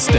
Münster.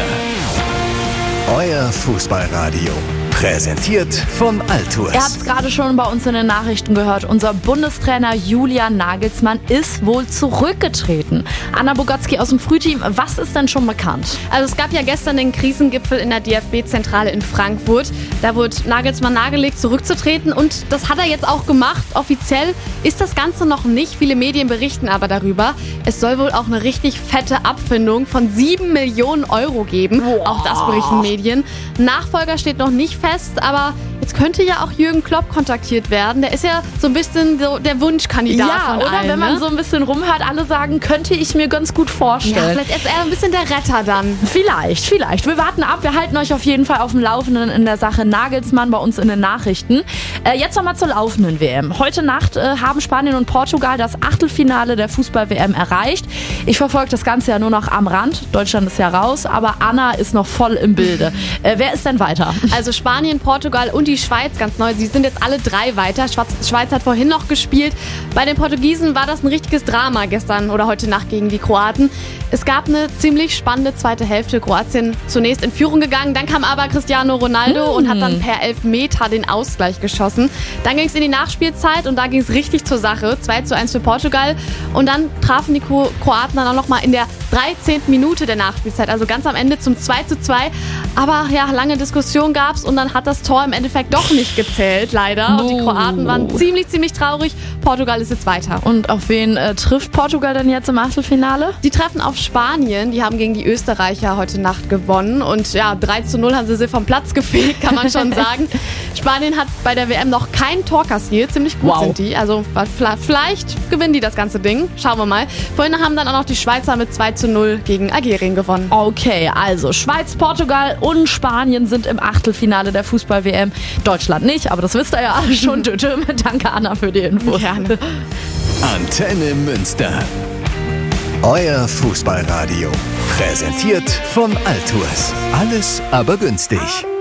Euer Fußballradio. Präsentiert von Altours. Ihr habt es gerade schon bei uns in den Nachrichten gehört. Unser Bundestrainer Julian Nagelsmann ist wohl zurückgetreten. Anna Bogotzki aus dem Frühteam, was ist denn schon bekannt? Also es gab ja gestern den Krisengipfel in der DFB-Zentrale in Frankfurt. Da wurde Nagelsmann nahegelegt, zurückzutreten und das hat er jetzt auch gemacht. Offiziell ist das Ganze noch nicht. Viele Medien berichten aber darüber. Es soll wohl auch eine richtig fette Abfindung von 7 Millionen Euro geben. Wow. Auch das berichten Medien. Nachfolger steht noch nicht fest, aber jetzt könnte ja auch Jürgen Klopp kontaktiert werden. Der ist ja so ein bisschen so der Wunschkandidat von oder allen, wenn man so ein bisschen rumhört, alle sagen, könnte ich mir ganz gut ja, vorstellen. vielleicht ist er ein bisschen der Retter dann. Vielleicht. Wir warten ab. Wir halten euch auf jeden Fall auf dem Laufenden in der Sache Nagelsmann bei uns in den Nachrichten. Jetzt nochmal zur laufenden WM. Heute Nacht haben Spanien und Portugal das Achtelfinale der Fußball-WM erreicht. Ich verfolge das Ganze ja nur noch am Rand. Deutschland ist ja raus, aber Anna ist noch voll im Bilde. Wer ist denn weiter? Also Spanien, Portugal und die Schweiz, ganz neu. Sie sind jetzt alle 3 weiter. Schweiz hat vorhin noch gespielt. Bei den Portugiesen war das ein richtiges Drama gestern oder heute Nacht gegen die Kroaten. Es gab eine ziemlich spannende zweite Hälfte. Kroatien zunächst in Führung gegangen, dann kam aber Cristiano Ronaldo und hat dann per Elfmeter den Ausgleich geschossen. Dann ging es in die Nachspielzeit und da ging es richtig zur Sache. 2:1 für Portugal und dann trafen die Kroaten dann auch nochmal in der 13. Minute der Nachspielzeit, also ganz am Ende zum 2:2. Aber ja, lange Diskussion gab's und dann hat das Tor im Endeffekt doch nicht gezählt, leider. Und die Kroaten waren ziemlich traurig. Portugal ist jetzt weiter. Und auf wen trifft Portugal denn jetzt im Achtelfinale? Die treffen auf Spanien. Die haben gegen die Österreicher heute Nacht gewonnen. Und ja, 3:0 haben sie vom Platz gefegt, kann man schon sagen. Spanien hat bei der WM noch kein Tor kassiert. Ziemlich gut sind die. Also vielleicht gewinnen die das ganze Ding. Schauen wir mal. Vorhin haben dann auch noch die Schweizer mit 2:0 gegen Algerien gewonnen. Okay, also Schweiz, Portugal und Spanien sind im Achtelfinale der Fußball-WM. Deutschland nicht, aber das wisst ihr ja alle schon. Danke, Anna, für die Infos. Gerne. Antenne Münster. Euer Fußballradio. Präsentiert von Altours. Alles aber günstig.